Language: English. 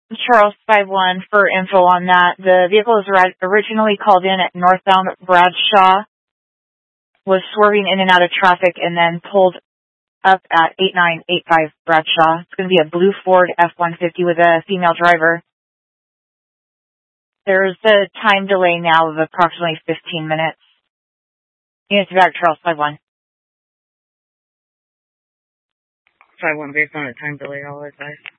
Charles 5-1 for info on that. The vehicle was originally called in at northbound Bradshaw, was swerving in and out of traffic, and then pulled up at 8985 Bradshaw. It's going to be a blue Ford F-150 with a female driver. There's a time delay now of approximately 15 minutes. Units back, Charles 5-1. 5-1 based on the time delay, all advice.